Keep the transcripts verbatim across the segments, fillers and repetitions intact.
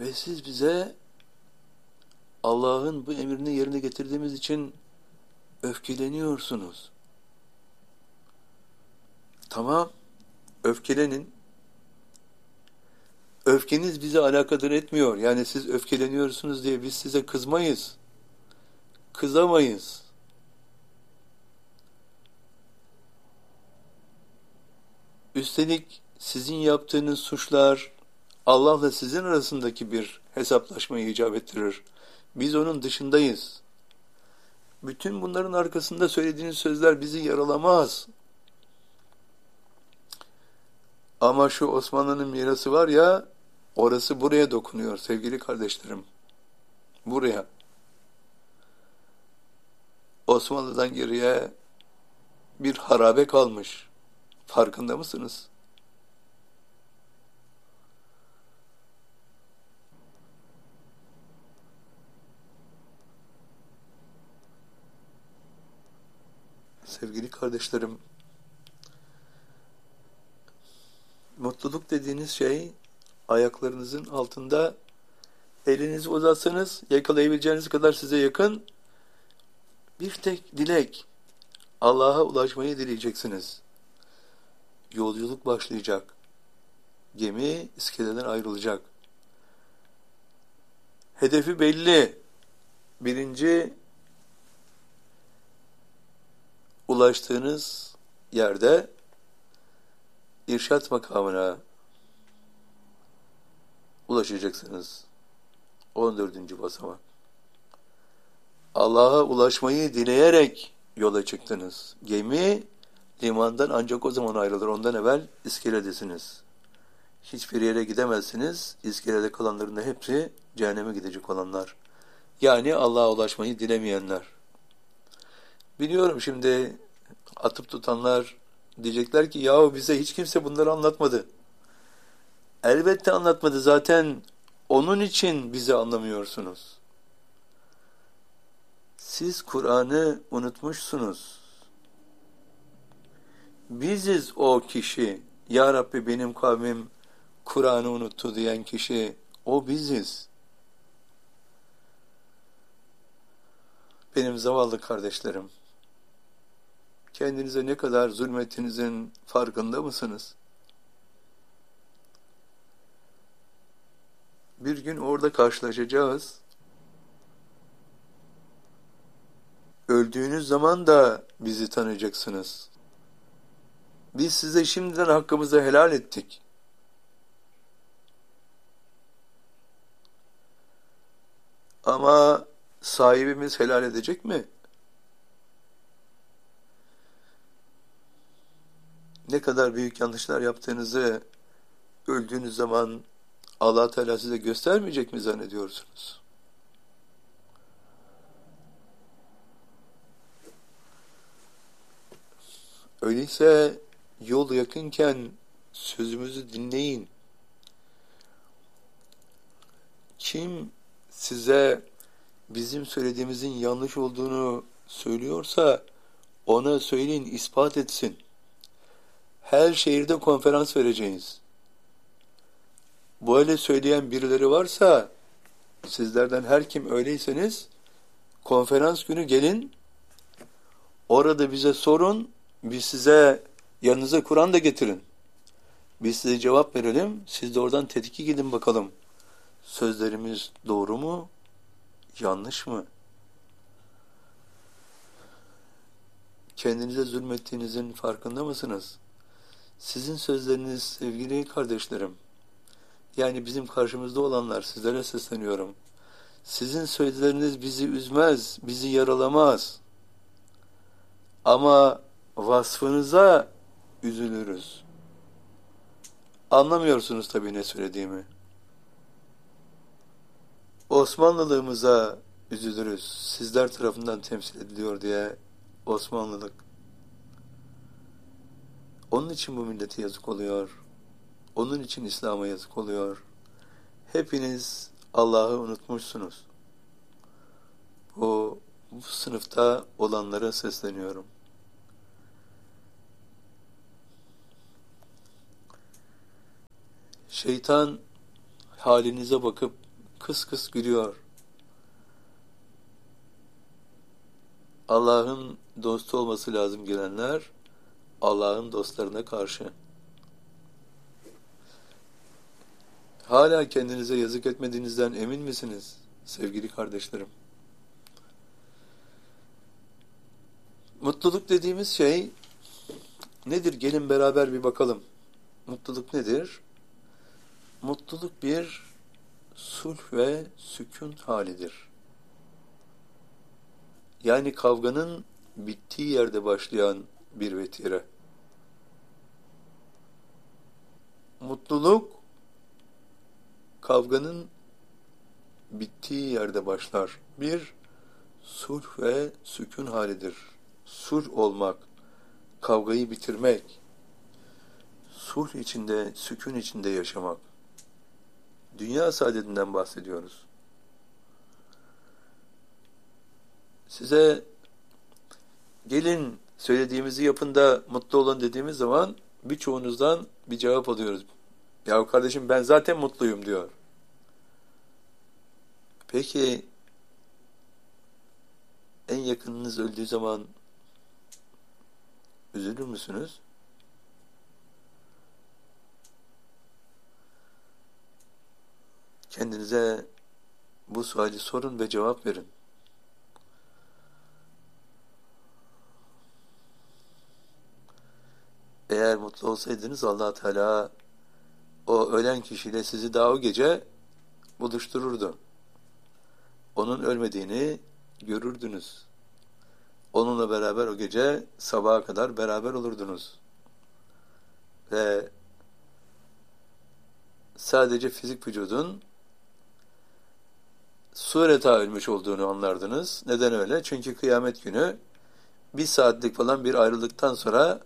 Ve siz bize Allah'ın bu emrini yerine getirdiğimiz için öfkeleniyorsunuz. Tamam, öfkelenin. Öfkeniz bizi alakadar etmiyor. Yani siz öfkeleniyorsunuz diye biz size kızmayız. Kızamayız. Üstelik sizin yaptığınız suçlar Allah'la sizin arasındaki bir hesaplaşmayı icap ettirir. Biz onun dışındayız. Bütün bunların arkasında söylediğiniz sözler bizi yaralamaz. Ama şu Osmanlı'nın mirası var ya, orası buraya dokunuyor sevgili kardeşlerim. Buraya. Osmanlı'dan geriye bir harabe kalmış. Farkında mısınız? Sevgili kardeşlerim, mutluluk dediğiniz şey ayaklarınızın altında, elinizi uzatsanız yakalayabileceğiniz kadar size yakın bir tek dilek. Allah'a ulaşmayı dileyeceksiniz. Yolculuk başlayacak. Gemi iskeleden ayrılacak. Hedefi belli. Birinci, ulaştığınız yerde irşat makamına ulaşacaksınız. on dördüncü basamak. Allah'a ulaşmayı dileyerek yola çıktınız. Gemi limandan ancak o zaman ayrılır. Ondan evvel iskeledesiniz. Hiçbir yere gidemezsiniz. İskelede kalanların da hepsi cehenneme gidecek olanlar. Yani Allah'a ulaşmayı dilemeyenler. Biliyorum şimdi atıp tutanlar diyecekler ki yahu bize hiç kimse bunları anlatmadı. Elbette anlatmadı. Zaten onun için bizi anlamıyorsunuz. Siz Kur'an'ı unutmuşsunuz. Biziz o kişi. Ya Rabbi benim kavmim Kur'an'ı unuttu diyen kişi. O biziz. Benim zavallı kardeşlerim. Kendinize ne kadar zulmettiğinizin farkında mısınız? Bir gün orada karşılaşacağız. Öldüğünüz zaman da bizi tanıyacaksınız. Biz size şimdiden hakkımızı helal ettik. Ama sahibimiz helal edecek mi? Ne kadar büyük yanlışlar yaptığınızı öldüğünüz zaman Allah Teala size göstermeyecek mi zannediyorsunuz? Öyleyse yol yakınken sözümüzü dinleyin. Kim size bizim söylediğimizin yanlış olduğunu söylüyorsa ona söyleyin, ispat etsin. Her şehirde konferans vereceğiz. Böyle söyleyen birileri varsa, sizlerden her kim öyleyseniz, konferans günü gelin, orada bize sorun, biz size yanınıza Kur'an da getirin. Biz size cevap verelim, siz de oradan tetkik gidin bakalım. Sözlerimiz doğru mu, yanlış mı? Kendinize zulmettiğinizin farkında mısınız? Sizin sözleriniz sevgili kardeşlerim, yani bizim karşımızda olanlar, sizlere sesleniyorum. Sizin sözleriniz bizi üzmez, bizi yaralamaz. Ama vasfınıza üzülürüz. Anlamıyorsunuz tabii ne söylediğimi. Osmanlılığımıza üzülürüz. Sizler tarafından temsil ediliyor diye Osmanlılık. Onun için bu millete yazık oluyor. Onun için İslam'a yazık oluyor. Hepiniz Allah'ı unutmuşsunuz. Bu, bu sınıfta olanlara sesleniyorum. Şeytan halinize bakıp kıs kıs gülüyor. Allah'ın dostu olması lazım gelenler, Allah'ın dostlarına karşı. Hala kendinize yazık etmediğinizden emin misiniz sevgili kardeşlerim? Mutluluk dediğimiz şey nedir? Gelin beraber bir bakalım. Mutluluk nedir? Mutluluk bir sulh ve sükun halidir. Yani kavganın bittiği yerde başlayan bir vetire. Mutluluk kavganın bittiği yerde başlar. Bir sulh ve sükun halidir. Sulh olmak, kavgayı bitirmek, sulh içinde, sükun içinde yaşamak. Dünya saadetinden bahsediyoruz. Size gelin söylediğimizi yapın da mutlu olun dediğimiz zaman birçoğunuzdan bir cevap alıyoruz. Ya kardeşim ben zaten mutluyum diyor. Peki en yakınınız öldüğü zaman üzülür müsünüz? Kendinize bu suali sorun ve cevap verin. Eğer mutlu olsaydınız Allah Teala o ölen kişiyle sizi daha o gece buluştururdu. Onun ölmediğini görürdünüz. Onunla beraber o gece sabaha kadar beraber olurdunuz. Ve sadece fizik vücudun sureta ölmüş olduğunu anlardınız. Neden öyle? Çünkü kıyamet günü bir saatlik falan bir ayrılıktan sonra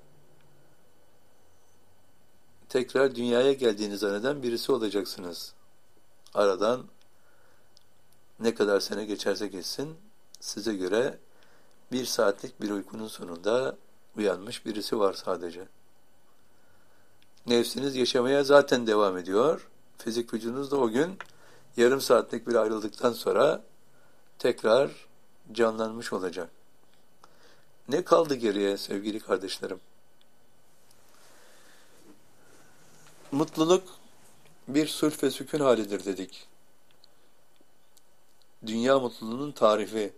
tekrar dünyaya geldiğini zanneden birisi olacaksınız. Aradan ne kadar sene geçerse geçsin, size göre bir saatlik bir uykunun sonunda uyanmış birisi var sadece. Nefsiniz yaşamaya zaten devam ediyor. Fizik vücudunuz da o gün yarım saatlik bir ayrıldıktan sonra tekrar canlanmış olacak. Ne kaldı geriye sevgili kardeşlerim? Mutluluk bir sulh ve sükun halidir dedik. Dünya mutluluğunun tarifi.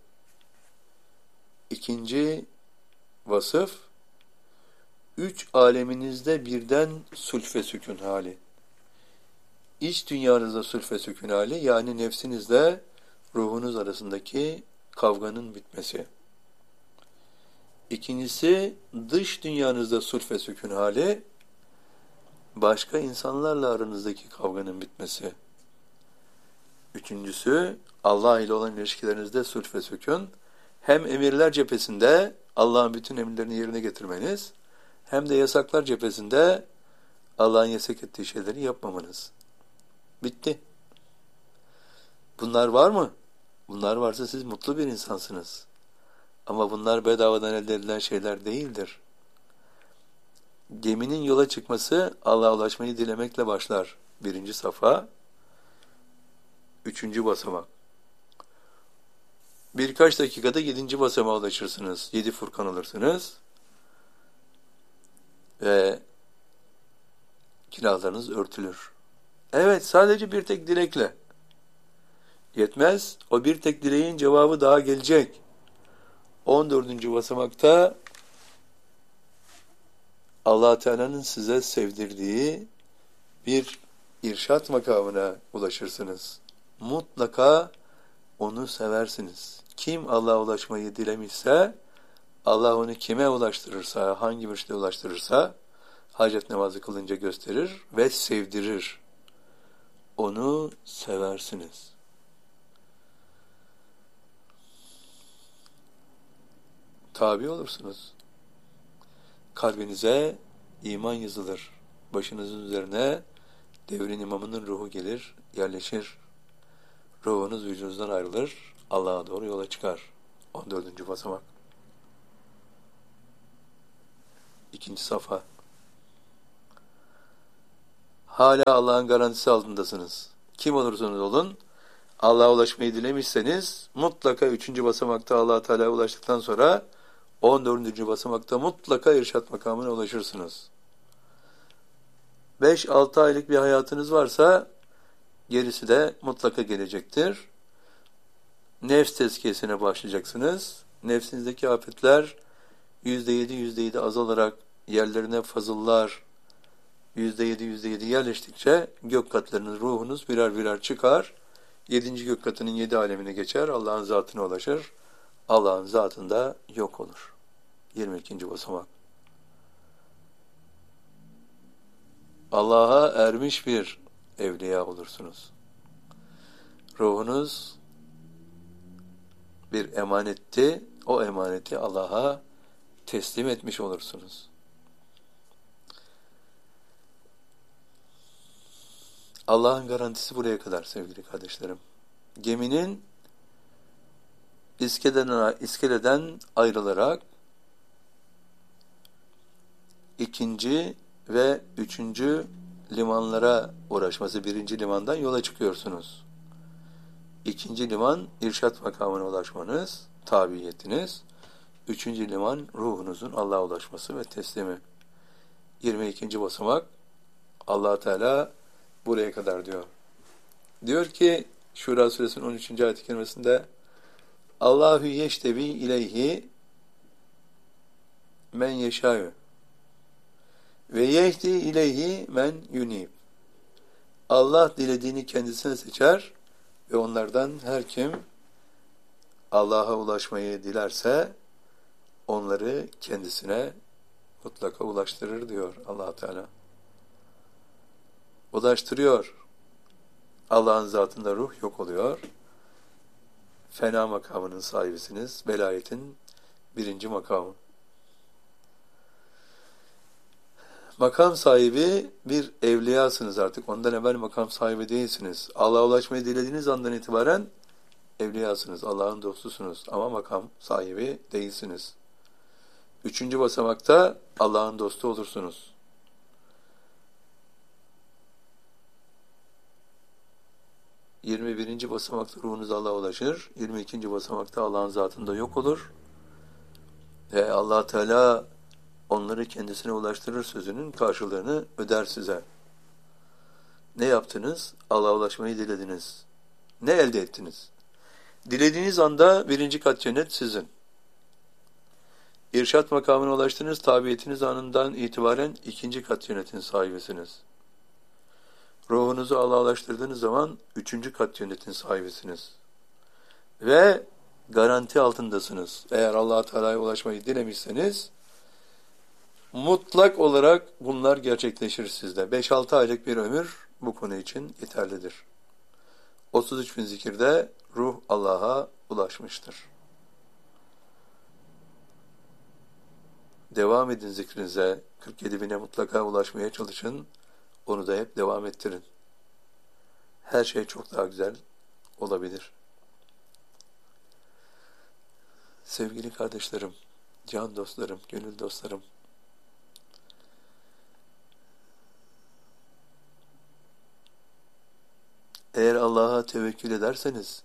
İkinci vasıf, üç aleminizde birden sulh ve sükun hali. İç dünyanızda sulh ve sükun hali, yani nefsinizle ruhunuz arasındaki kavganın bitmesi. İkincisi, dış dünyanızda sulh ve sükun hali, başka insanlarla aranızdaki kavganın bitmesi. Üçüncüsü, Allah ile olan ilişkilerinizde sulh ve sükun, hem emirler cephesinde Allah'ın bütün emirlerini yerine getirmeniz, hem de yasaklar cephesinde Allah'ın yasak ettiği şeyleri yapmamanız. Bitti. Bunlar var mı? Bunlar varsa siz mutlu bir insansınız. Ama bunlar bedavadan elde edilen şeyler değildir. Geminin yola çıkması Allah'a ulaşmayı dilemekle başlar. Birinci safa, üçüncü basamak. Birkaç dakikada yedinci basamağa ulaşırsınız. Yedi Furkan alırsınız. Ve günahlarınız örtülür. Evet, sadece bir tek dilekle. Yetmez, o bir tek dileğin cevabı daha gelecek. on dördüncü basamakta Allah Teala'nın size sevdirdiği bir irşat makamına ulaşırsınız. Mutlaka onu seversiniz. Kim Allah'a ulaşmayı dilemişse, Allah onu kime ulaştırırsa, hangi mürşide ulaştırırsa, hacet namazı kılınca gösterir ve sevdirir. Onu seversiniz. Tabi olursunuz. Kalbinize iman yazılır. Başınızın üzerine devrin imamının ruhu gelir, yerleşir. Ruhunuz vücudunuzdan ayrılır, Allah'a doğru yola çıkar. on dördüncü basamak. İkinci safa. Hala Allah'ın garantisi altındasınız. Kim olursanız olun, Allah'a ulaşmayı dilemişseniz mutlaka üçüncü basamakta Allah-u Teala'ya ulaştıktan sonra on dördüncü basamakta mutlaka irşat makamına ulaşırsınız. beş altı aylık bir hayatınız varsa gerisi de mutlaka gelecektir. Nefs tezkiyesine başlayacaksınız. Nefsinizdeki afetler yüzde yedi yüzde yedi azalarak yerlerine fazıllar yüzde yedi yüzde yedi yerleştikçe gök katlarının ruhunuz birer birer çıkar. Yedinci gök katının yedi alemine geçer. Allah'ın zatına ulaşır. Allah'ın zatında yok olur. yirmi ikinci basamak. Allah'a ermiş bir evliya olursunuz. Ruhunuz bir emanetti. O emaneti Allah'a teslim etmiş olursunuz. Allah'ın garantisi buraya kadar sevgili kardeşlerim. Geminin iskeleden, iskeleden ayrılarak ikinci ve üçüncü limanlara uğraşması, birinci limandan yola çıkıyorsunuz. İkinci liman irşat makamına ulaşmanız, tabiyetiniz. Üçüncü liman ruhunuzun Allah'a ulaşması ve teslimi. yirmi ikinci basamak Allah Teala buraya kadar diyor. Diyor ki Şura suresinin on üçüncü ayet-i kerimesinde Allahu yeştebi ileyhi men yeşâ'ü ve yehdi ileyhi men yunib. Allah dilediğini kendisine seçer ve onlardan her kim Allah'a ulaşmayı dilerse onları kendisine mutlaka ulaştırır diyor Allah Teala. Ulaştırıyor. Allah'ın zatında ruh yok oluyor. Fena makamının sahibisiniz. Velayetin birinci makamı. Makam sahibi bir evliyasınız artık. Ondan evvel makam sahibi değilsiniz. Allah'a ulaşmayı dilediğiniz andan itibaren evliyasınız. Allah'ın dostusunuz. Ama makam sahibi değilsiniz. Üçüncü basamakta Allah'ın dostu olursunuz. yirmi birinci basamakta ruhunuz Allah'a ulaşır. yirmi ikinci basamakta Allah'ın zatında yok olur. Ve Allah Teala onları kendisine ulaştırır sözünün karşılığını öder size. Ne yaptınız? Allah'a ulaşmayı dilediniz. Ne elde ettiniz? Dilediğiniz anda birinci kat cennet sizin. İrşat makamına ulaştığınız tabiyetiniz anından itibaren ikinci kat cennetin sahibisiniz. Ruhunuzu Allah'a ulaştırdığınız zaman üçüncü kat cennetin sahibisiniz. Ve garanti altındasınız. Eğer Allah Teala'ya ulaşmayı dilemişseniz mutlak olarak bunlar gerçekleşir sizde. beş altı aylık bir ömür bu konu için yeterlidir. otuz üç bin zikirde ruh Allah'a ulaşmıştır. Devam edin zikrinize. kırk yedi bine mutlaka ulaşmaya çalışın. Onu da hep devam ettirin. Her şey çok daha güzel olabilir. Sevgili kardeşlerim, can dostlarım, gönül dostlarım, eğer Allah'a tevekkül ederseniz,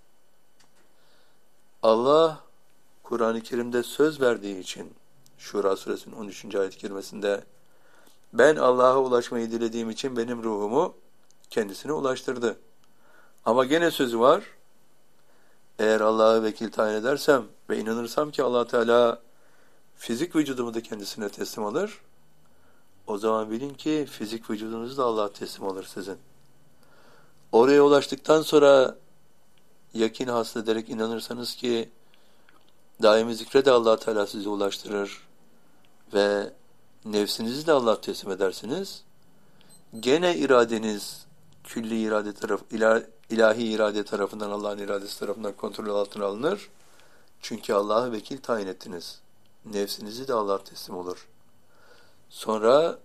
Allah Kur'an-ı Kerim'de söz verdiği için, Şura suresinin on üçüncü ayet-i kerimesinde, ben Allah'a ulaşmayı dilediğim için benim ruhumu kendisine ulaştırdı. Ama gene sözü var, eğer Allah'a vekil tayin edersem ve inanırsam ki Allah Teala fizik vücudumu da kendisine teslim alır, o zaman bilin ki fizik vücudunuzu da Allah'a teslim alır sizin. Oraya ulaştıktan sonra yakin hasıl ederek inanırsanız ki daimi zikre de Allah Teala sizi ulaştırır ve nefsinizi de Allah teslim edersiniz. Gene iradeniz külli irade taraf, ilahi irade tarafından, Allah'ın iradesi tarafından kontrol altına alınır. Çünkü Allah'a vekil tayin ettiniz. Nefsinizi de Allah teslim olur. Sonra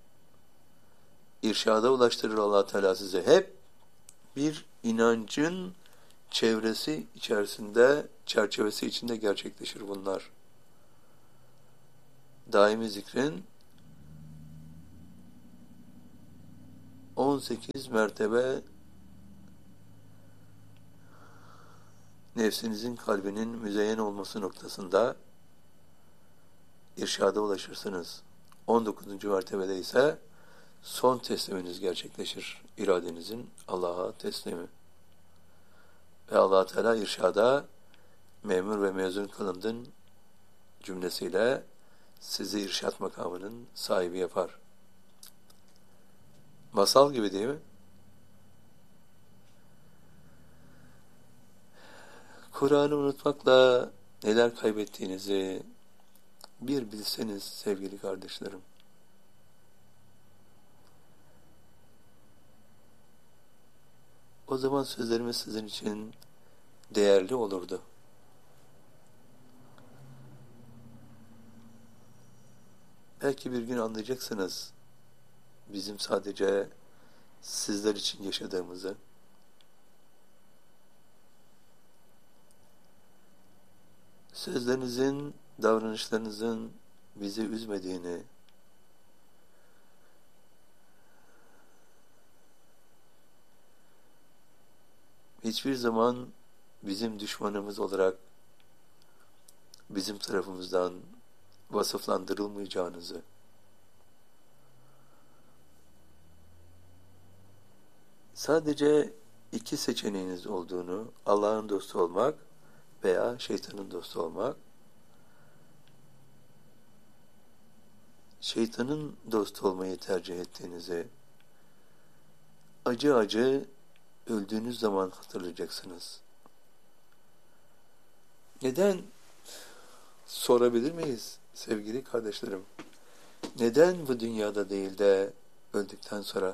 irşada ulaştırır Allah Teala size. Hep bir inancın çevresi içerisinde, çerçevesi içinde gerçekleşir bunlar. Daimi zikrin on sekiz mertebe nefsinizin kalbinin müzeyyen olması noktasında irşada ulaşırsınız. on dokuzuncu mertebede ise son tesliminiz gerçekleşir. İradenizin Allah'a teslimi. Ve Allah Teala irşada memur ve mezun kılındın cümlesiyle sizi irşat makamının sahibi yapar. Masal gibi değil mi? Kur'an'ı unutmakla neler kaybettiğinizi bir bilseniz sevgili kardeşlerim. O zaman sözlerimiz sizin için değerli olurdu. Belki bir gün anlayacaksınız bizim sadece sizler için yaşadığımızı. Sözlerinizin, davranışlarınızın bizi üzmediğini, hiçbir zaman bizim düşmanımız olarak bizim tarafımızdan vasıflandırılmayacağınızı, sadece iki seçeneğiniz olduğunu, Allah'ın dostu olmak veya şeytanın dostu olmak, şeytanın dostu olmayı tercih ettiğinizi acı acı öldüğünüz zaman hatırlayacaksınız. Neden? Sorabilir miyiz sevgili kardeşlerim? Neden bu dünyada değil de öldükten sonra?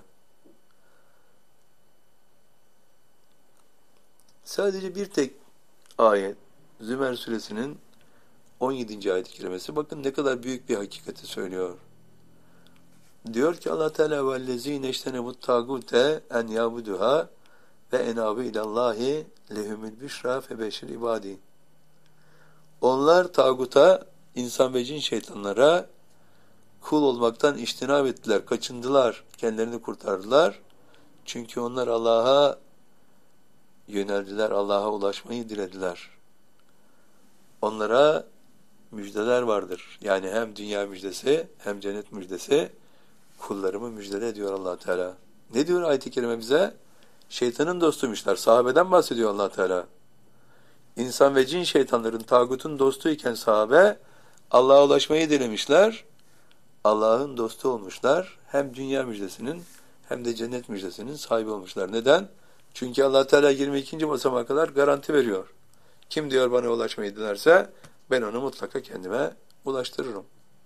Sadece bir tek ayet, Zümer suresinin on yedinci ayet-i kerimesi, bakın ne kadar büyük bir hakikati söylüyor. Diyor ki Allah Teala vellezine iştenebut tagute en yabuduha ve enabu ilallahi lehumul büşra febeşir ibadi. Onlar tağuta, insan ve cin şeytanlara kul olmaktan iştinab ettiler, kaçındılar, kendilerini kurtardılar. Çünkü onlar Allah'a yöneldiler, Allah'a ulaşmayı dilediler. Onlara müjdeler vardır. Yani hem dünya müjdesi hem cennet müjdesi, kullarımı müjdele ediyor Allah Teala. Ne diyor ayet-i kerime bize? Şeytanın dostuymuşlar. Sahabeden bahsediyor Allah Teala. İnsan ve cin şeytanların tağutun dostuyken sahabe Allah'a ulaşmayı dilemişler. Allah'ın dostu olmuşlar. Hem dünya müjdesinin hem de cennet müjdesinin sahibi olmuşlar. Neden? Çünkü Allah Teala yirmi ikinci basamağa kadar garanti veriyor. Kim diyor bana ulaşmayı dilerse ben onu mutlaka kendime ulaştırırım.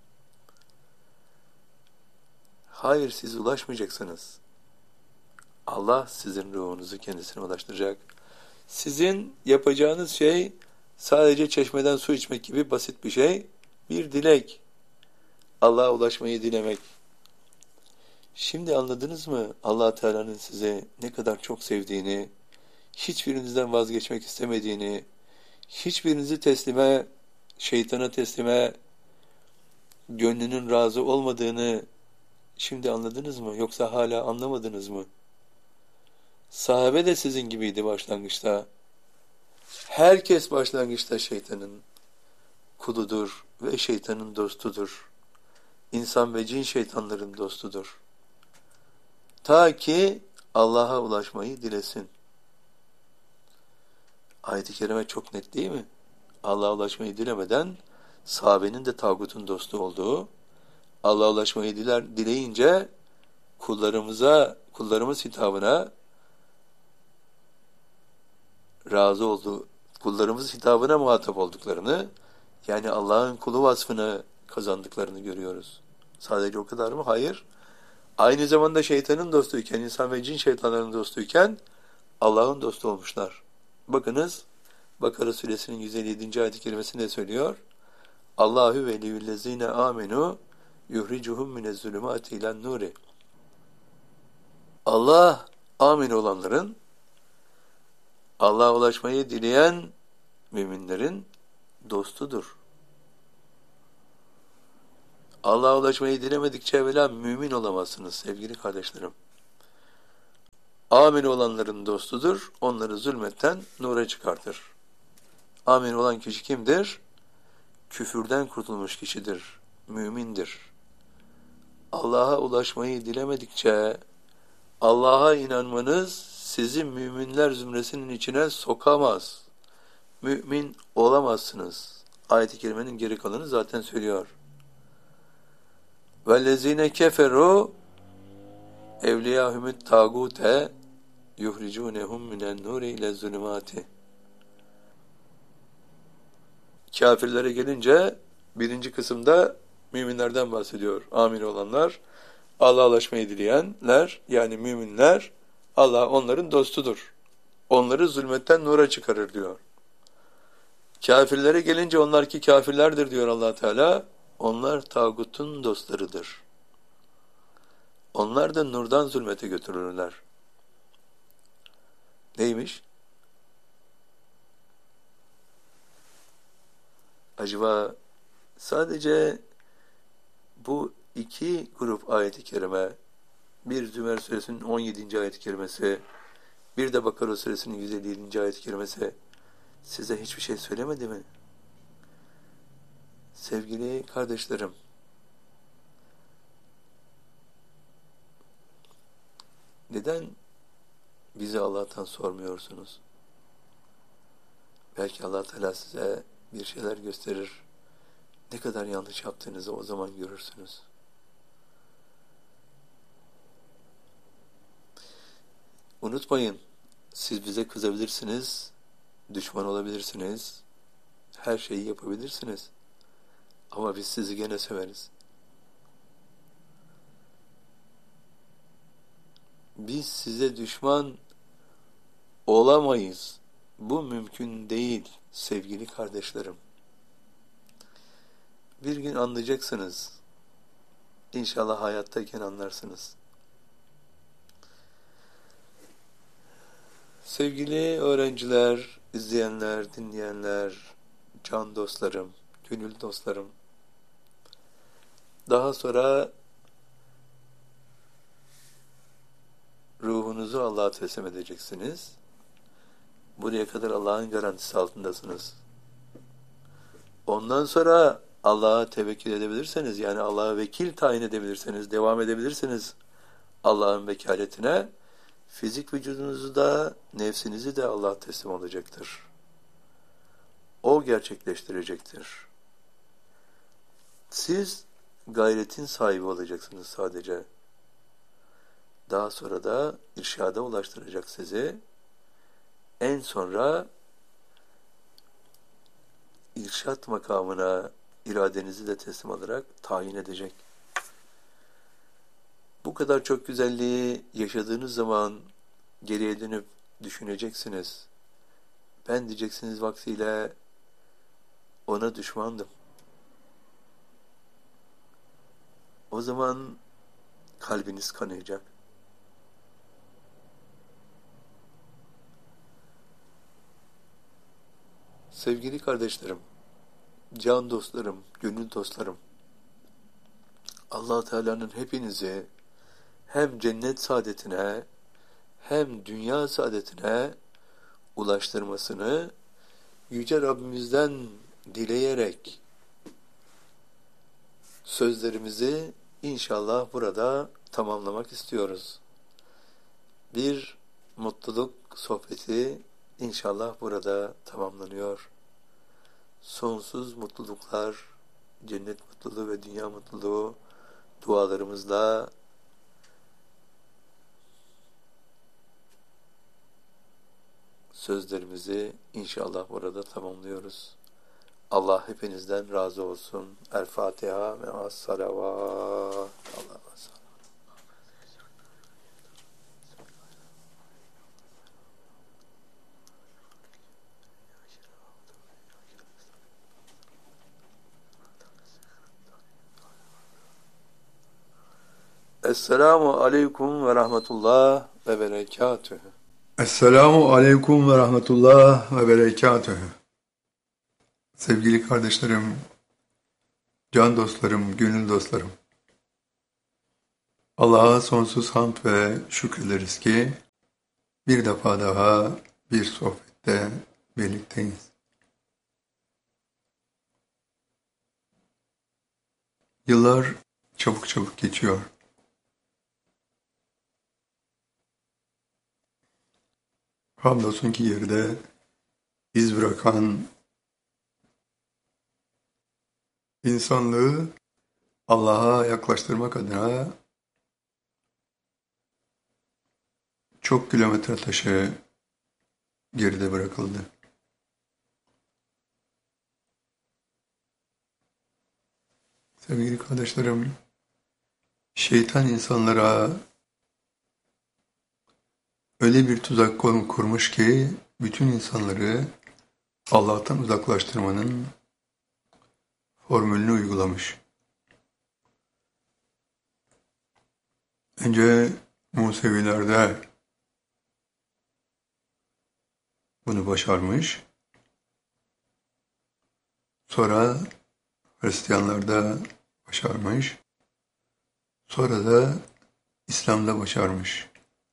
Hayır, siz ulaşmayacaksınız. Allah sizin ruhunuzu kendisine ulaştıracak. Sizin yapacağınız şey sadece çeşmeden su içmek gibi basit bir şey. Bir dilek. Allah'a ulaşmayı dilemek. Şimdi anladınız mı Allah Teala'nın size ne kadar çok sevdiğini, hiçbirinizden vazgeçmek istemediğini, hiçbirinizi teslime, şeytana teslime, gönlünün razı olmadığını şimdi anladınız mı? Yoksa hala anlamadınız mı? Sahabe de sizin gibiydi başlangıçta. Herkes başlangıçta şeytanın kuludur ve şeytanın dostudur. İnsan ve cin şeytanların dostudur. Ta ki Allah'a ulaşmayı dilesin. Ayet-i kerime çok net değil mi? Allah'a ulaşmayı dilemeden sahabenin de tağutun dostu olduğu, Allah'a ulaşmayı diler, dileyince kullarımıza, kullarımız hitabına razı olduğu, kullarımız hitabına muhatap olduklarını, yani Allah'ın kulu vasfını kazandıklarını görüyoruz. Sadece o kadar mı? Hayır. Aynı zamanda şeytanın dostuyken, insan ve cin şeytanların dostuyken Allah'ın dostu olmuşlar. Bakınız, Bakara suresinin yüz elli yedinci ayet-i kerimesinde söylüyor. Allahu veliyyüllezine amenu yuhricuhum minezzulümati ilen nuri. Allah amin olanların, Allah'a ulaşmayı dileyen müminlerin dostudur. Allah'a ulaşmayı dilemedikçe evvela mümin olamazsınız sevgili kardeşlerim. Amin olanların dostudur, onları zulmetten nura çıkartır. Amin olan kişi kimdir? Küfürden kurtulmuş kişidir, mümindir. Allah'a ulaşmayı dilemedikçe Allah'a inanmanız sizi müminler zümresinin içine sokamaz. Mümin olamazsınız. Ayet-i kerimenin geri kalanı zaten söylüyor. وَالَّذ۪ينَ كَفَرُوا اَوْلِيَاهُمُ التَّاغُوتَ يُخْرِجُونَهُمْ مِنَ النُّورِ اِلَى الظُّلُمَاتِ. Kafirlere gelince birinci kısımda müminlerden bahsediyor. Amin olanlar, Allah'a ulaşmayı dileyenler, yani müminler, Allah onların dostudur. Onları zulmetten nura çıkarır diyor. Kafirlere gelince onlar ki kafirlerdir diyor Allah Teala. Onlar tağutun dostlarıdır. Onlar da nurdan zulmete götürürler. Neymiş? Acaba sadece bu iki grup ayet-i kerime, bir Zümer suresinin on yedinci ayet-i kerimesi, bir de Bakara suresinin yüz elli yedinci ayet-i kerimesi size hiçbir şey söylemedi mi? Sevgili kardeşlerim, neden bizi Allah'tan sormuyorsunuz? Belki Allah Teala size bir şeyler gösterir. Ne kadar yanlış yaptığınızı o zaman görürsünüz. Unutmayın, siz bize kızabilirsiniz, düşman olabilirsiniz, her şeyi yapabilirsiniz. Ama biz sizi gene severiz. Biz size düşman olamayız. Bu mümkün değil sevgili kardeşlerim. Bir gün anlayacaksınız. İnşallah hayattayken anlarsınız. Sevgili öğrenciler, izleyenler, dinleyenler, can dostlarım, gönül dostlarım. Daha sonra ruhunuzu Allah'a teslim edeceksiniz. Buraya kadar Allah'ın garantisi altındasınız. Ondan sonra Allah'a tevekkül edebilirseniz, yani Allah'a vekil tayin edebilirseniz, devam edebilirsiniz Allah'ın vekaletine, fizik vücudunuzu da, nefsinizi de Allah'a teslim olacaktır. O gerçekleştirecektir. Siz gayretin sahibi olacaksınız sadece. Daha sonra da irşada ulaştıracak sizi. En sonra irşat makamına iradenizi de teslim alarak tayin edecek. Bu kadar çok güzelliği yaşadığınız zaman geriye dönüp düşüneceksiniz. Ben diyeceksiniz vaktiyle ona düşmandım. O zaman kalbiniz kanayacak. Sevgili kardeşlerim, can dostlarım, gönül dostlarım, Allah Teala'nın hepinizi hem cennet saadetine hem dünya saadetine ulaştırmasını Yüce Rabbimizden dileyerek sözlerimizi inşallah burada tamamlamak istiyoruz. Bir mutluluk sohbeti inşallah burada tamamlanıyor. Sonsuz mutluluklar, cennet mutluluğu ve dünya mutluluğu dualarımızla sözlerimizi inşallah burada tamamlıyoruz. Allah hepinizden razı olsun. El Fatiha ve as-salavat. Allah'a emanet. Esselamu aleyküm ve rahmetullah ve berekatühü. Esselamu aleyküm ve rahmetullah ve berekatühü. Sevgili kardeşlerim, can dostlarım, gönül dostlarım. Allah'a sonsuz hamd ve şükrederiz ki bir defa daha bir sohbette birlikteyiz. Yıllar çabuk çabuk geçiyor. Hamdolsun ki geride iz bırakan insanlığı Allah'a yaklaştırmak adına çok kilometre taşı geride bırakıldı. Sevgili kardeşlerim, şeytan insanlara öyle bir tuzak kurmuş ki bütün insanları Allah'tan uzaklaştırmanın formülünü uygulamış. Önce Musevilerde bunu başarmış, sonra Hristiyanlarda başarmış, sonra da İslam'da başarmış.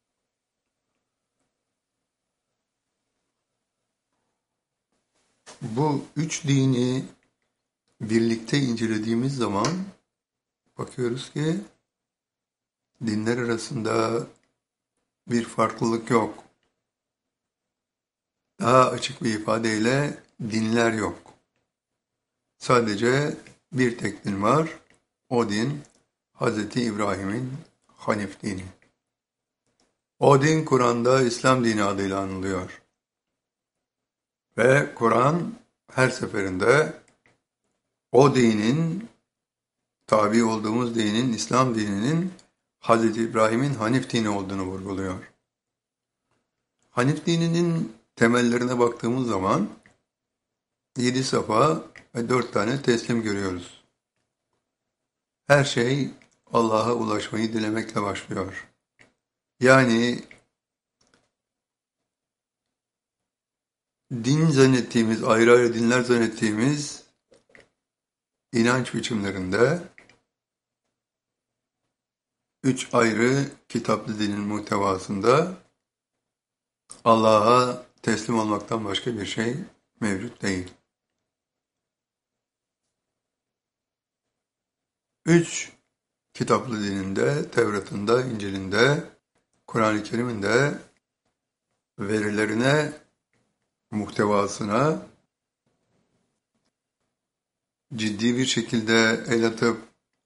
Bu üç dini birlikte incelediğimiz zaman bakıyoruz ki dinler arasında bir farklılık yok. Daha açık bir ifadeyle dinler yok. Sadece bir tek din var. O din Hazreti İbrahim'in Hanif dini. O din Kur'an'da İslam dini adıyla anılıyor. Ve Kur'an her seferinde o dinin, tabi olduğumuz dinin, İslam dininin Hazreti İbrahim'in Hanif dini olduğunu vurguluyor. Hanif dininin temellerine baktığımız zaman yedi safa ve dört tane teslim görüyoruz. Her şey Allah'a ulaşmayı dilemekle başlıyor. Yani din zannettiğimiz, ayrı ayrı dinler zannettiğimiz inanç biçimlerinde üç ayrı kitaplı dinin muhtevasında Allah'a teslim olmaktan başka bir şey mevcut değil. Üç kitaplı dininde, Tevrat'ında, İncil'inde, Kur'an-ı Kerim'in de verilerine, muhtevasına ciddi bir şekilde el atıp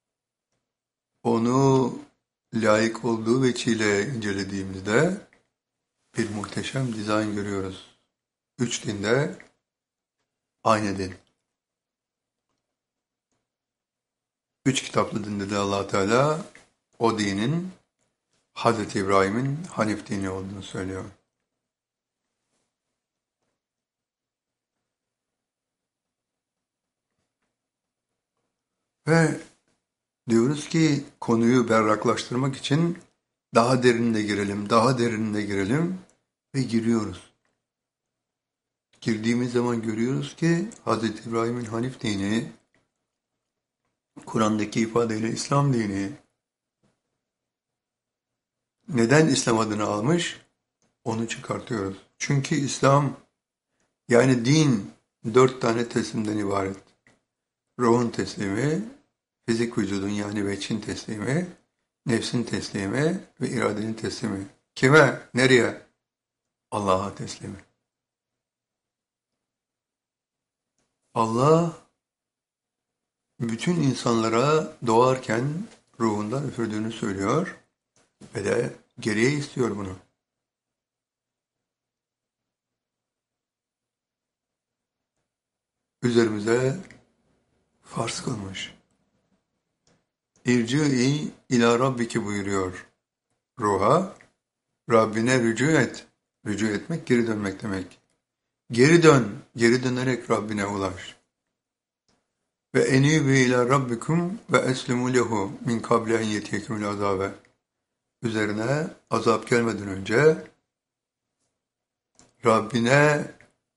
onu layık olduğu veçile incelediğimizde bir muhteşem dizayn görüyoruz. Üç dinde aynı din. Üç kitaplı dinde de Allah Teala o dinin Hazreti İbrahim'in Hanif dini olduğunu söylüyor. Ve diyoruz ki konuyu berraklaştırmak için daha derinine girelim, daha derinine girelim ve giriyoruz. Girdiğimiz zaman görüyoruz ki Hazreti İbrahim'in Hanif dini, Kur'an'daki ifadeyle İslam dini, neden İslam adını almış? Onu çıkartıyoruz. Çünkü İslam, yani din dört tane teslimden ibaret. Ruhun teslimi, fizik vücudun yani veçin teslimi, nefsin teslimi ve iradenin teslimi. Kime? Nereye? Allah'a teslimi. Allah bütün insanlara doğarken ruhundan üfürdüğünü söylüyor ve de geriye istiyor bunu. Üzerimize farz kılmış. İrci'i ila rabbiki buyuruyor ruha. Rabbine rücu et. Rücu etmek geri dönmek demek. Geri dön. Geri dönerek Rabbine ulaş. Ve enîbü ila rabbikum ve eslimu lehu min kable en yetiyekumul azabe. Üzerine azap gelmeden önce Rabbine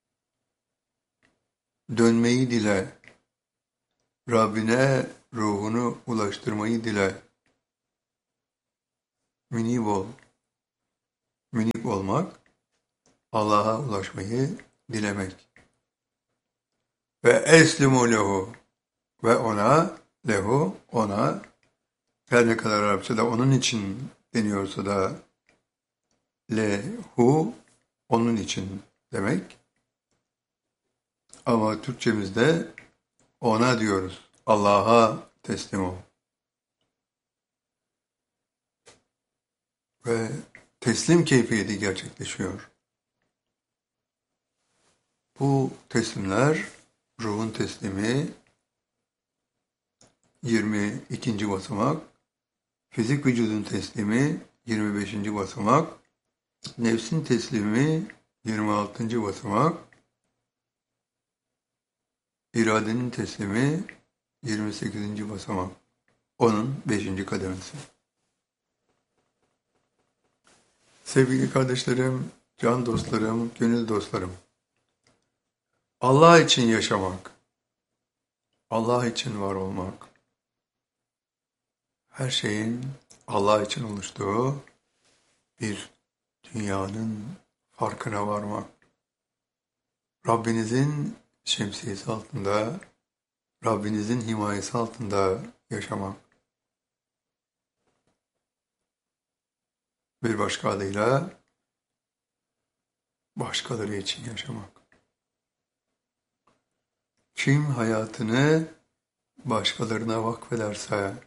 dönmeyi dile. Rabbine ruhunu ulaştırmayı dile. Münib ol. Münib olmak, Allah'a ulaşmayı dilemek. Ve eslimu lehu ve ona Lehu ona, her ne kadar Arapçada onun için deniyorsa da lehu onun için demek. Ama Türkçemizde ona diyoruz. Allah'a teslim ol. Ve teslim keyfiyeti gerçekleşiyor. Bu teslimler, ruhun teslimi yirmi ikinci basamak, fizik vücudun teslimi yirmi beşinci basamak, nefsin teslimi yirmi altıncı basamak, iradenin teslimi yirmi sekizinci basamak. Onun beşinci kademesi. Sevgili kardeşlerim, can dostlarım, gönül dostlarım. Allah için yaşamak, Allah için var olmak, her şeyin Allah için oluştuğu bir dünyanın farkına varmak, Rabbinizin şemsiyesi altında, Rabbinizin himayesi altında yaşamak. Bir başka adıyla başkaları için yaşamak. Kim hayatını başkalarına vakfederse,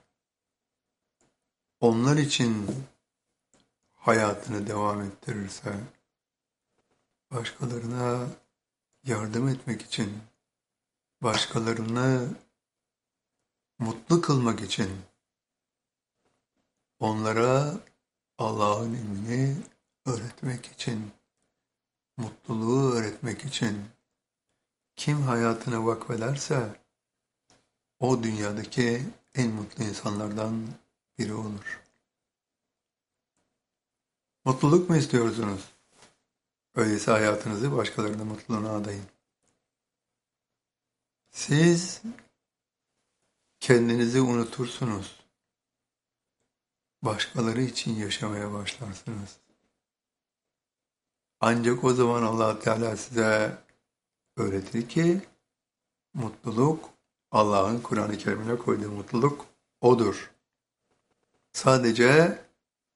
onlar için hayatını devam ettirirse, başkalarına yardım etmek için, başkalarını mutlu kılmak için, onlara Allah'ın ilmini öğretmek için, mutluluğu öğretmek için kim hayatına vakfederse o dünyadaki en mutlu insanlardan biri olur. Mutluluk mu istiyorsunuz? Öyleyse hayatınızı başkalarının mutluluğuna adayın. Siz kendinizi unutursunuz. Başkaları için yaşamaya başlarsınız. Ancak o zaman Allah Teala size öğretir ki mutluluk, Allah'ın Kur'an-ı Kerim'ine koyduğu mutluluk odur. Sadece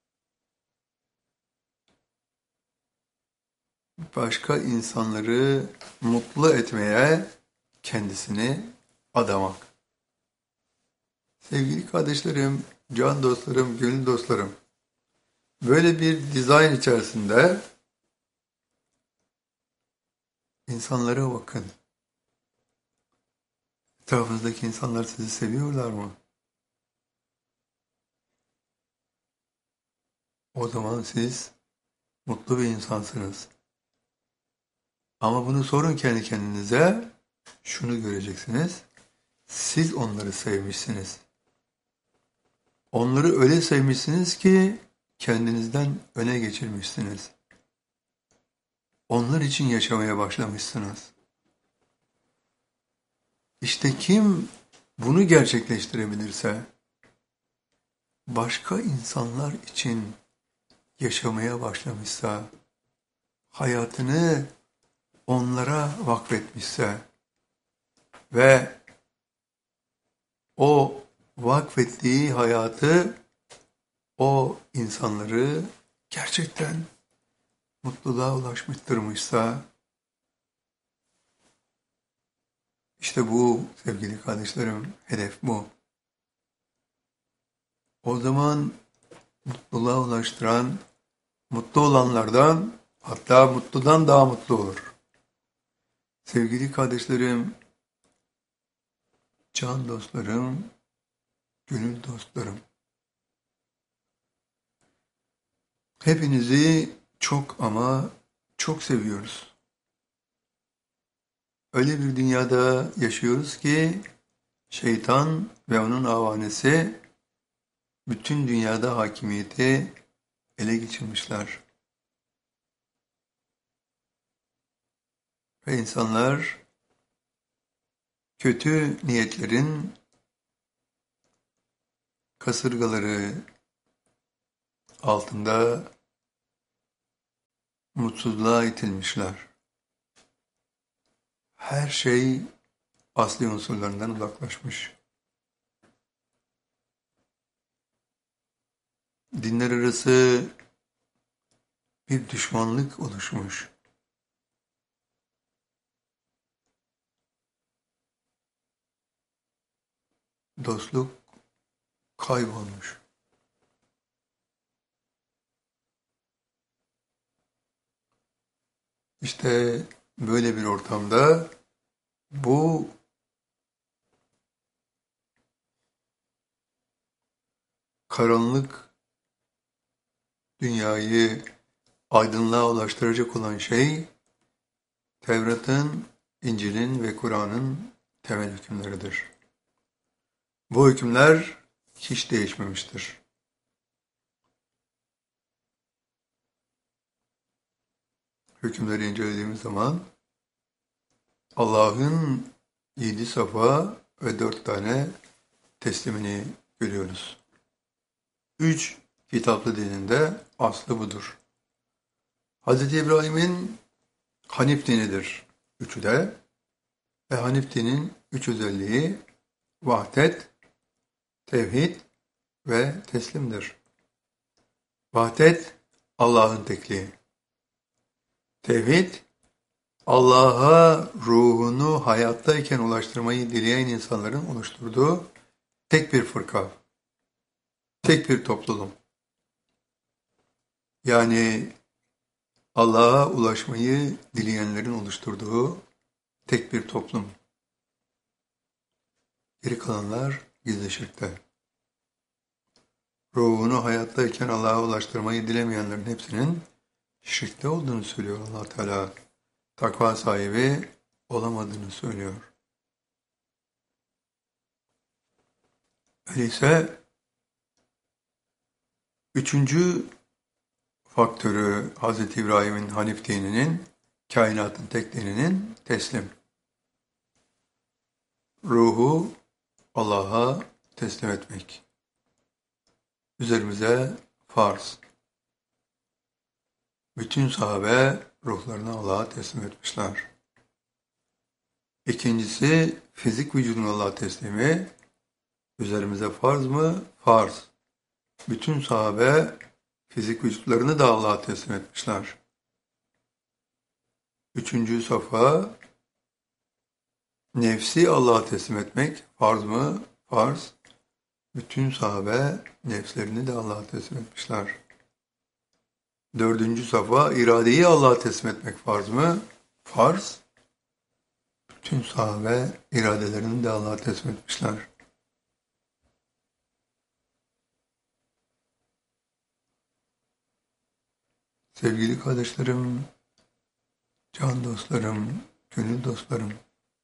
başka insanları mutlu etmeye kendisini adamak. Sevgili kardeşlerim, can dostlarım, gönül dostlarım, böyle bir dizayn içerisinde insanlara bakın. Etrafınızdaki insanlar sizi seviyorlar mı? O zaman siz mutlu bir insansınız. Ama bunu sorun kendi kendinize, şunu göreceksiniz. Siz onları sevmişsiniz. Onları öyle sevmişsiniz ki kendinizden öne geçirmişsiniz. Onlar için yaşamaya başlamışsınız. İşte kim bunu gerçekleştirebilirse, başka insanlar için yaşamaya başlamışsa, hayatını onlara vakfetmişse ve o vakfettiği hayatı, o insanları gerçekten mutluluğa ulaştırmışsa, işte bu sevgili kardeşlerim, hedef bu. O zaman mutluluğa ulaştıran, mutlu olanlardan, hatta mutludan daha mutlu olur. Sevgili kardeşlerim, can dostlarım, gönül dostlarım, hepinizi çok ama çok seviyoruz. Öyle bir dünyada yaşıyoruz ki şeytan ve onun avanesi bütün dünyada hakimiyeti ele geçirmişler. Ve insanlar kötü niyetlerin kasırgaları altında mutsuzluğa itilmişler. Her şey asli unsurlarından uzaklaşmış. dinler arası bir düşmanlık oluşmuş. Dostluk kaybolmuş. İşte böyle bir ortamda bu karanlık dünyayı aydınlığa ulaştıracak olan şey Tevrat'ın, İncil'in ve Kur'an'ın temel hükümleridir. Bu hükümler hiç değişmemiştir. Hükümleri incelediğimiz zaman Allah'ın yedi safa ve dört tane teslimini görüyoruz. Üç kitaplı dininde aslı budur. Hazreti İbrahim'in Hanif dinidir üçü de ve Hanif dinin üç özelliği vahdet, tevhid ve teslimdir. Vahdet, Allah'ın tekliği. Tevhid, Allah'a ruhunu hayattayken ulaştırmayı dileyen insanların oluşturduğu tek bir fırka, tek bir topluluk. Yani Allah'a ulaşmayı dileyenlerin oluşturduğu tek bir toplum. Geri kalanlar gizli şirkte. Ruhunu hayattayken Allah'a ulaştırmayı dilemeyenlerin hepsinin şirkte olduğunu söylüyor Allah Teala. Takva sahibi olamadığını söylüyor. Öyleyse üçüncü faktörü Hazreti İbrahim'in Hanif dininin, kainatın tek dininin teslim. Ruhu Allah'a teslim etmek. Üzerimize farz. Bütün sahabe ruhlarını Allah'a teslim etmişler. İkincisi, fizik vücudun Allah'a teslimi. Üzerimize farz mı? Farz. Bütün sahabe fizik vücutlarını da Allah'a teslim etmişler. Üçüncü safa, nefsi Allah'a teslim etmek. Farz mı? Farz. Bütün sahabe nefslerini de Allah'a teslim etmişler. Dördüncü safa, iradeyi Allah'a teslim etmek farz mı? Farz. Bütün sahabe iradelerini de Allah'a teslim etmişler. Sevgili kardeşlerim, can dostlarım, gönül dostlarım,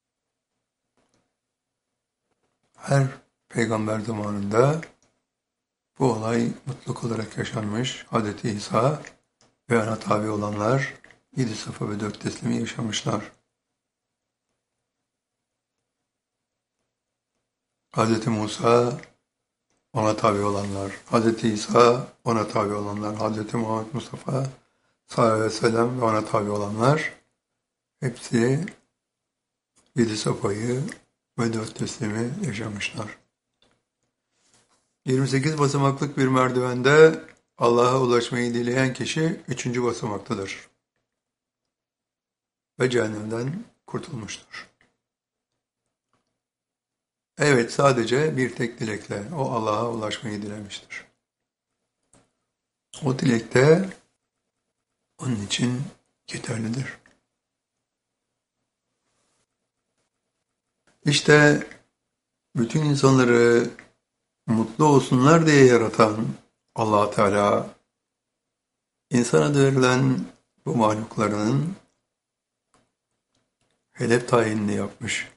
her peygamber zamanında bu olay mutluluk olarak yaşanmış. Hazreti İsa ve ona tabi olanlar yedi safa ve dört teslimi yaşamışlar. Hazreti Musa, ona tabi olanlar, Hazreti İsa, ona tabi olanlar, Hazreti Muhammed Mustafa sallallahu aleyhi ve sellem ve ona tabi olanlar hepsi yedi safayı ve dört teslimi yaşamışlar. yirmi sekiz basamaklık bir merdivende Allah'a ulaşmayı dileyen kişi üçüncü basamaktadır ve cehennemden kurtulmuştur. Evet, sadece bir tek dilekle o Allah'a ulaşmayı dilemiştir. O dilek de onun için yeterlidir. İşte bütün insanları mutlu olsunlar diye yaratan Allah Teala insana verilen bu mahluklarının hedef tayinini yapmış.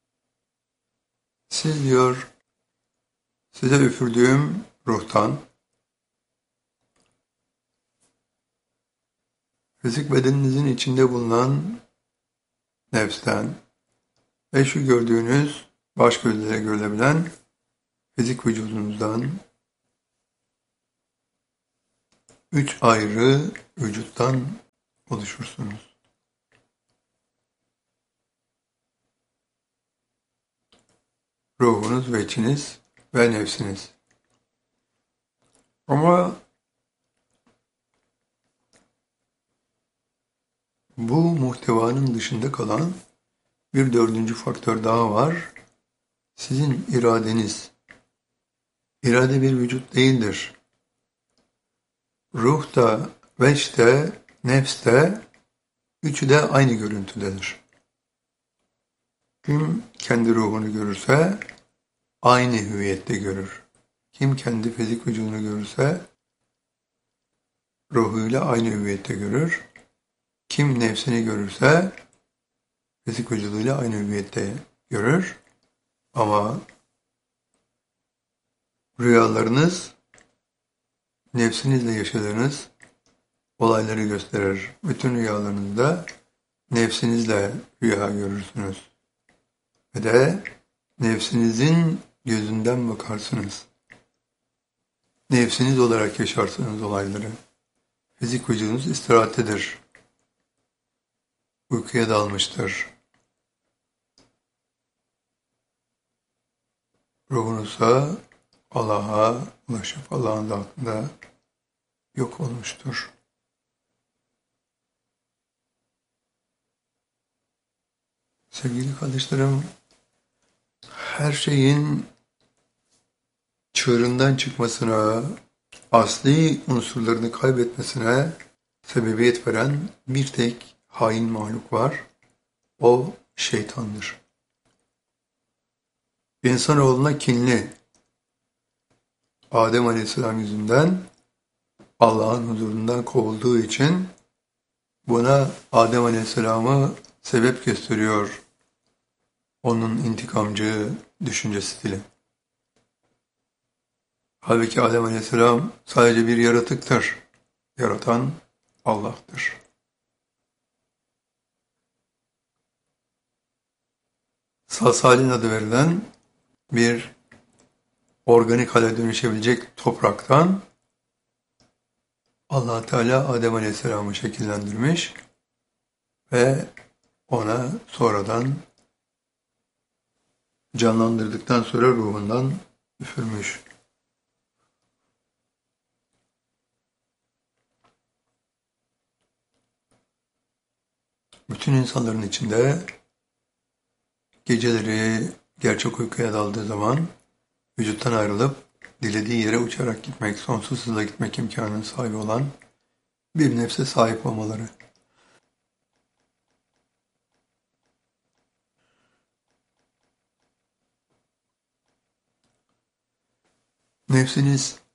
Siz diyor, size üfürdüğüm ruhtan, fizik bedeninizin içinde bulunan nefsten ve şu gördüğünüz baş gözlere görülebilen fizik vücudunuzdan üç ayrı vücuttan oluşursunuz. Ruhunuz ve içiniz ve nefsiniz. Ama Bu muhtevanın dışında kalan bir dördüncü faktör daha var. Sizin iradeniz. İrade bir vücut değildir. Ruh da, veç de, nefs de, üçü de aynı görüntüdedir. Kim kendi ruhunu görürse aynı hüviyette görür. Kim kendi fizik vücudunu görürse ruhuyla aynı hüviyette görür. Kim nefsini görürse fizik vücuduyla aynı hüviyette görür. Ama rüyalarınız nefsinizle yaşadığınız olayları gösterir. Bütün rüyalarınızda nefsinizle rüya görürsünüz. Ve de nefsinizin gözünden bakarsınız. Nefsiniz olarak yaşarsınız olayları. Fizik vücudunuz istirahattedir. Uykuya dalmıştır. Ruhunuzsa Allah'a ulaşıp Allah'ın zatında yok olmuştur. Sevgili kardeşlerim, her şeyin çığırından çıkmasına, asli unsurlarını kaybetmesine sebebiyet veren bir tek hain mahluk var. O şeytandır. İnsanoğluna kinli, Adem Aleyhisselam yüzünden Allah'ın huzurundan kovulduğu için buna Adem Aleyhisselam'ı sebep gösteriyor. Onun intikamcı düşünce stili. Halbuki Adem Aleyhisselam sadece bir yaratıktır. Yaratan Allah'tır. Salsalin adı verilen bir organik hale dönüşebilecek topraktan Allah Teala Adem Aleyhisselam'ı şekillendirmiş ve ona sonradan canlandırdıktan sonra ruhundan üfürmüş. Bütün insanların içinde geceleri gerçek uykuya daldığı zaman vücuttan ayrılıp dilediği yere uçarak gitmek, sonsuz hızla gitmek imkanına sahibi olan bir nefse sahip olmaları. Nefsiniz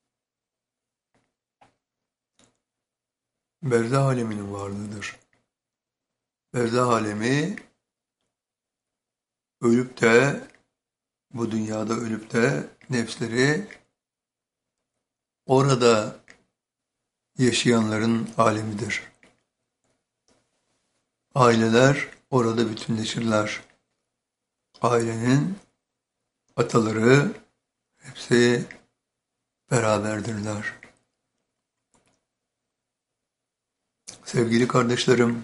berzah aleminin varlığıdır. Berzah alemi ölüp de bu dünyada ölüp de nefsleri orada yaşayanların alemidir. Aileler orada bütünleşirler. Ailenin ataları hepsi beraberdirler. Sevgili kardeşlerim,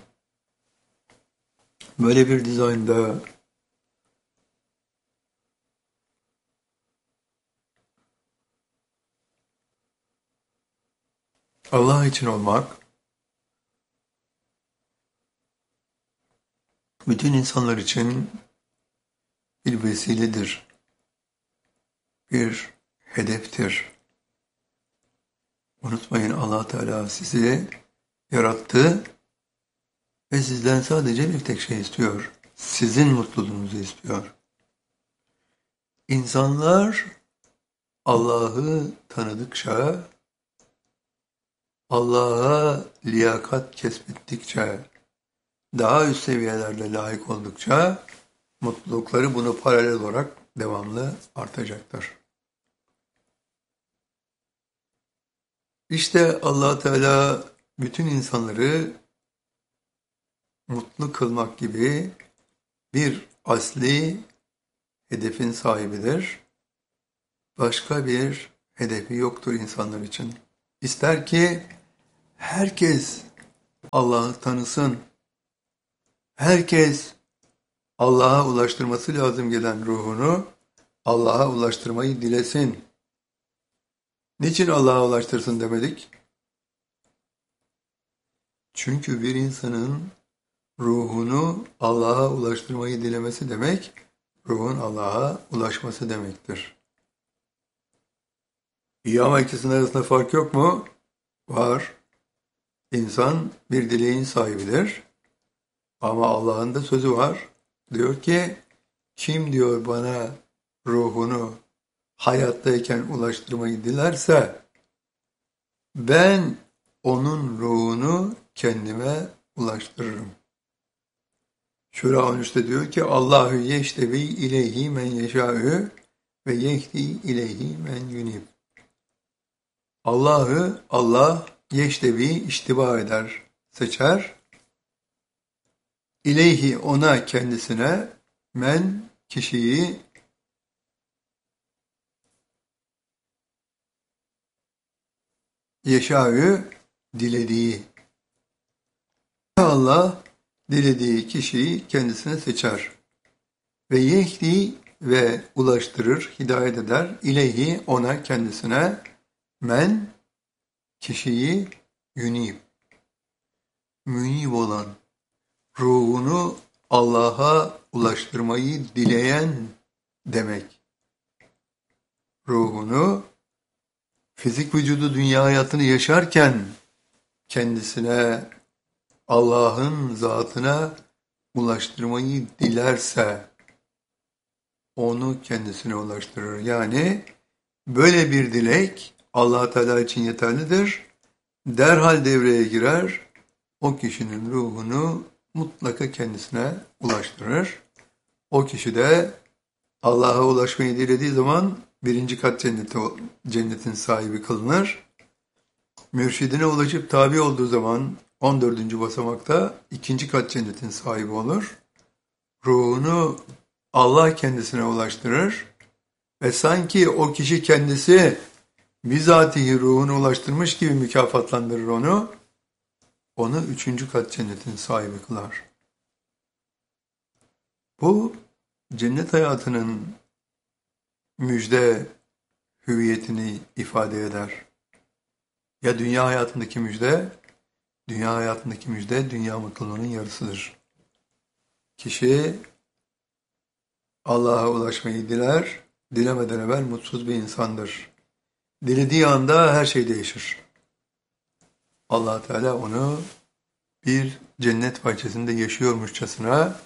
böyle bir dizaynda Allah için olmak, bütün insanlar için bir vesiledir, bir hedeftir. Unutmayın, Allah Teala sizi yarattı ve sizden sadece bir tek şey istiyor. Sizin mutluluğunuzu istiyor. İnsanlar Allah'ı tanıdıkça, Allah'a liyakat kesbettikçe, daha üst seviyelerde layık oldukça mutlulukları bunu paralel olarak devamlı artacaktır. İşte Allah Teala bütün insanları mutlu kılmak gibi bir asli hedefin sahibidir. Başka bir hedefi yoktur insanlar için. İster ki herkes Allah'ı tanısın. Herkes Allah'a ulaştırması lazım gelen ruhunu Allah'a ulaştırmayı dilesin. Niçin Allah'a ulaştırsın demedik? Çünkü bir insanın ruhunu Allah'a ulaştırmayı dilemesi demek, ruhun Allah'a ulaşması demektir. İyi ama ikisinin arasında fark yok mu? Var. İnsan bir dileğin sahibidir. Ama Allah'ın da sözü var. Diyor ki, kim diyor bana ruhunu hayattayken ulaştırmayı dilerse, ben onun ruhunu kendime ulaştırırım. Şura on üçte diyor ki, Allahu yeştebi ileyhi men yeşâ'ü ve yehdi ileyhi men yunib. Allah'ı Allah yeştebi iştiba eder, seçer. İleyhi ona kendisine, men kişiyi yeşâ'ü dilediği. Allah dilediği kişiyi kendisine seçer. Ve yehdi ve ulaştırır, hidayet eder. İleyhi ona kendisine, men kişiyi yunib. Münib olan, ruhunu Allah'a ulaştırmayı dileyen demek. Ruhunu, fizik vücudu dünya hayatını yaşarken kendisine, Allah'ın zatına ulaştırmayı dilerse onu kendisine ulaştırır. Yani böyle bir dilek Allah Teala için yeterlidir. Derhal devreye girer. O kişinin ruhunu mutlaka kendisine ulaştırır. O kişi de Allah'a ulaşmayı dilediği zaman birinci kat cennete, cennetin sahibi kılınır. Mürşidine ulaşıp tabi olduğu zaman on dördüncü basamakta ikinci kat cennetin sahibi olur. Ruhunu Allah kendisine ulaştırır ve sanki o kişi kendisi bizatihi ruhunu ulaştırmış gibi mükafatlandırır onu. Onu üçüncü kat cennetin sahibi kılar. Bu cennet hayatının müjde hüviyetini ifade eder. Ya dünya hayatındaki müjde, dünya hayatındaki müjde dünya mutluluğunun yarısıdır. Kişi Allah'a ulaşmayı diler, dilemeden evvel mutsuz bir insandır. Dilediği anda her şey değişir. Allah Teala onu bir cennet bahçesinde yaşıyormuşçasına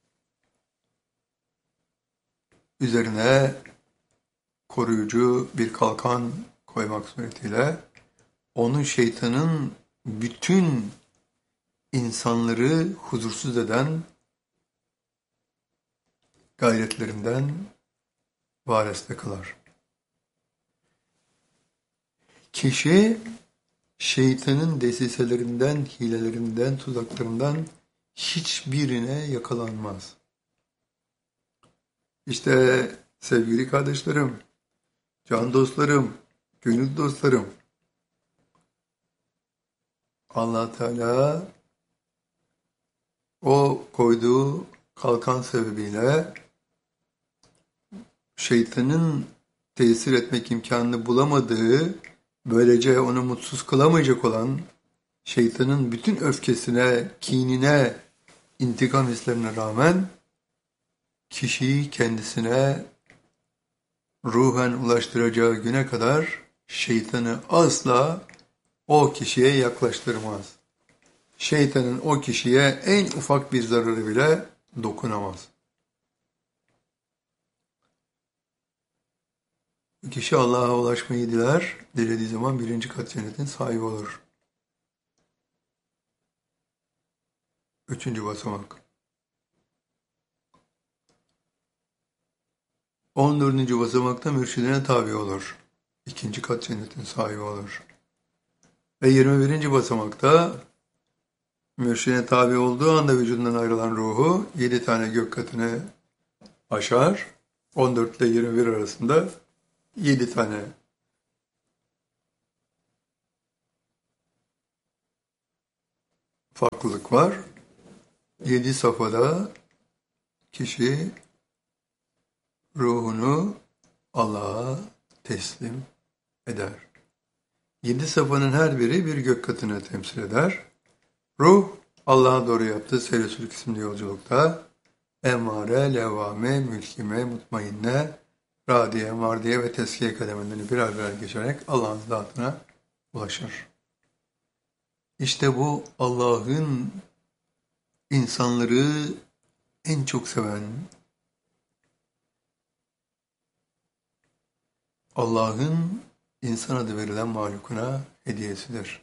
üzerine koruyucu bir kalkan koymak suretiyle onu şeytanın bütün insanları huzursuz eden gayretlerinden vareste kılar. Kişi şeytanın desiselerinden, hilelerinden, tuzaklarından hiçbirine yakalanmaz. İşte sevgili kardeşlerim, can dostlarım, gönül dostlarım, Allah Teala o koyduğu kalkan sebebiyle şeytanın tesir etmek imkanını bulamadığı, böylece onu mutsuz kılamayacak olan şeytanın bütün öfkesine, kinine, intikam hislerine rağmen kişiyi kendisine ruhen ulaştıracağı güne kadar şeytanı asla o kişiye yaklaştırmaz. Şeytanın o kişiye en ufak bir zararı bile dokunamaz. Kişi Allah'a ulaşmayı diler, dilediği zaman birinci kat cennetin sahibi olur. Üçüncü basamak. On dördüncü basamakta mürşidine tabi olur. İkinci kat cennetin sahibi olur. Ve yirmi birinci basamakta mürşidine tabi olduğu anda vücudundan ayrılan ruhu yedi tane gök katını aşar. on dört ile yirmi bir arasında yedi tane farklılık var. Yedi safhada kişi ruhunu Allah'a teslim eder. Yedi safhanın her biri bir gök katını temsil eder. Ruh, Allah'a doğru yaptığı seyri sülük isimli yolculukta emmare, levvame, mülkime, mutmainne, radiye, mardiye ve teskiye kademelerini birer birer geçerek Allah'ın zatına ulaşır. İşte bu Allah'ın insanları en çok seven, Allah'ın insan adı verilen mahlukuna hediyesidir.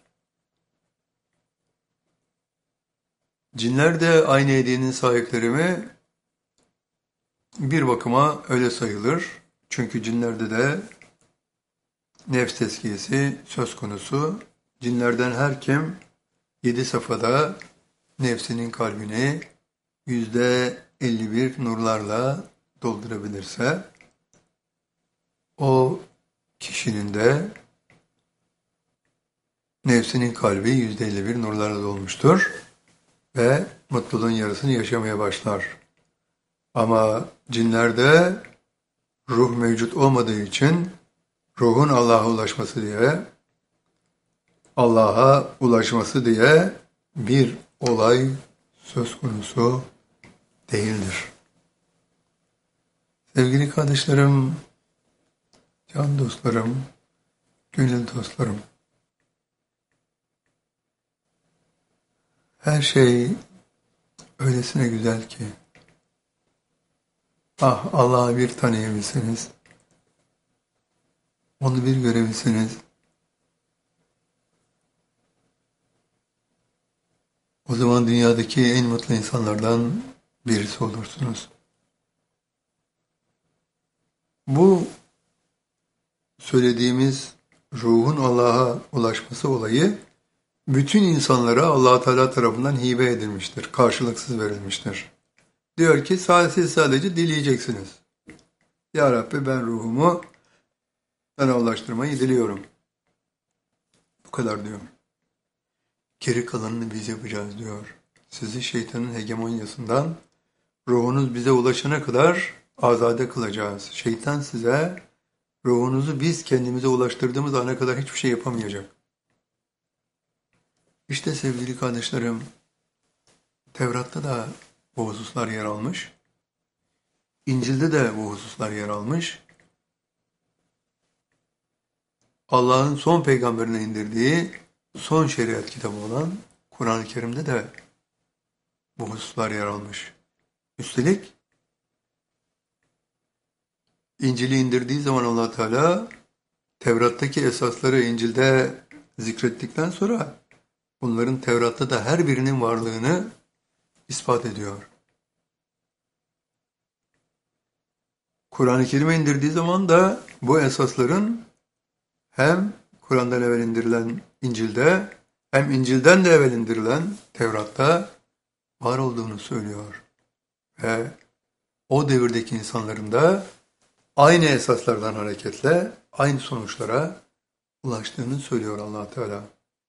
Cinler de aynı hediyenin sahipleri mi? Bir bakıma öyle sayılır. Çünkü cinlerde de nefs tezkiyesi söz konusu. Cinlerden her kim yedi safhada nefsinin kalbini yüzde elli bir nurlarla doldurabilirse o kişinin de nefsinin kalbi yüzde elli bir nurlarla dolmuştur ve mutluluğun yarısını yaşamaya başlar. Ama cinlerde ruh mevcut olmadığı için ruhun Allah'a ulaşması diye, Allah'a ulaşması diye bir olay söz konusu değildir. Sevgili kardeşlerim, can dostlarım, gönül dostlarım, her şey öylesine güzel ki, ah Allah'ı bir tanıyabilseniz, onu bir görebilseniz, o zaman dünyadaki en mutlu insanlardan birisi olursunuz. Bu söylediğimiz ruhun Allah'a ulaşması olayı bütün insanlara Allah Teala tarafından hibe edilmiştir, karşılıksız verilmiştir. Diyor ki siz sadece dileyeceksiniz. Ya Rabbi ben ruhumu sana ulaştırmayı diliyorum. Bu kadar diyor. Geri kalanını biz yapacağız diyor. Sizi şeytanın hegemonyasından ruhunuz bize ulaşana kadar azade kılacağız. Şeytan size ruhunuzu biz kendimize ulaştırdığımız ana kadar hiçbir şey yapamayacak. İşte sevgili kardeşlerim, Tevrat'ta da bu hususlar yer almış. İncil'de de bu hususlar yer almış. Allah'ın son peygamberine indirdiği son şeriat kitabı olan Kur'an-ı Kerim'de de bu hususlar yer almış. Üstelik İncil'i indirdiği zaman Allah Teala Tevrat'taki esasları İncil'de zikrettikten sonra bunların Tevrat'ta da her birinin varlığını ispat ediyor. Kur'an-ı Kerim'e indirdiği zaman da bu esasların hem Kur'an'dan evvel indirilen İncil'de hem İncil'den de evvel indirilen Tevrat'ta var olduğunu söylüyor. Ve o devirdeki insanların da aynı esaslardan hareketle aynı sonuçlara ulaştığını söylüyor Allah Teala.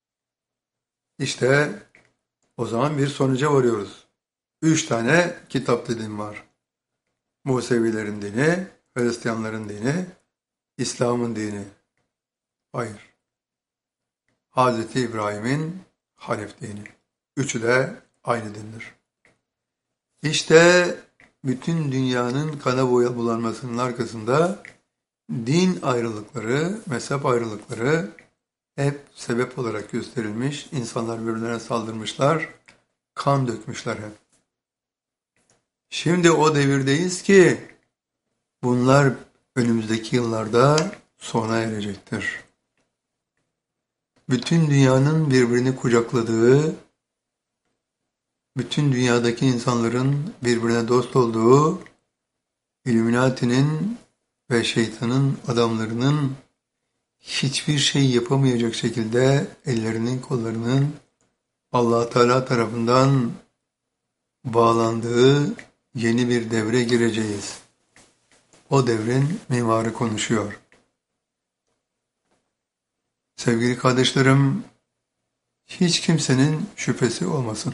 İşte o zaman bir sonuca varıyoruz. Üç tane kitap dilim var. Musevilerin dini, Hristiyanların dini, İslam'ın dini. Hayır. Hazreti İbrahim'in Hanif dini. Üçü de aynı dindir. İşte bütün dünyanın kana bulanmasının arkasında din ayrılıkları, mezhep ayrılıkları hep sebep olarak gösterilmiş. İnsanlar birbirlerine saldırmışlar, kan dökmüşler hep. Şimdi o devirdeyiz ki bunlar önümüzdeki yıllarda sona erecektir. Bütün dünyanın birbirini kucakladığı, bütün dünyadaki insanların birbirine dost olduğu, İlluminati'nin ve şeytanın adamlarının hiçbir şey yapamayacak şekilde ellerinin kollarının Allah Teala tarafından bağlandığı yeni bir devre gireceğiz. O devrin mimarı konuşuyor. Sevgili kardeşlerim, hiç kimsenin şüphesi olmasın.